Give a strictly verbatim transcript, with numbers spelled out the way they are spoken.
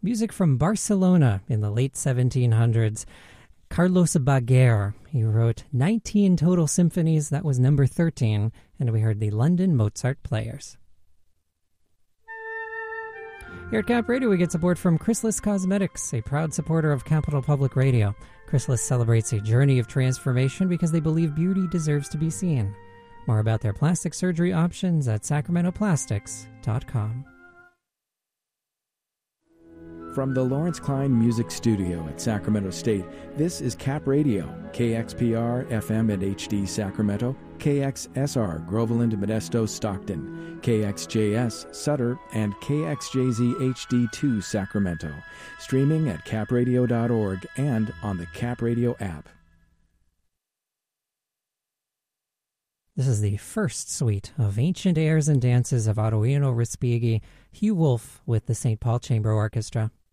Music from Barcelona in the late seventeen hundreds. Carlos Baguer, he wrote nineteen total symphonies. That was number thirteen. And we heard the London Mozart Players. Here at Cap Radio, we get support from Chrysalis Cosmetics, a proud supporter of Capital Public Radio. Chrysalis celebrates a journey of transformation because they believe beauty deserves to be seen. More about their plastic surgery options at sacramento plastics dot com. From the Lawrence Klein Music Studio at Sacramento State, this is Cap Radio, K X P R F M and H D Sacramento, K X S R Groveland, Modesto, Stockton, K X J S Sutter, and K X J Z H D two Sacramento. Streaming at cap radio dot org and on the Cap Radio app. This is the first suite of Ancient Airs and Dances of Ottavino Respighi, Hugh Wolf with the Saint Paul Chamber Orchestra.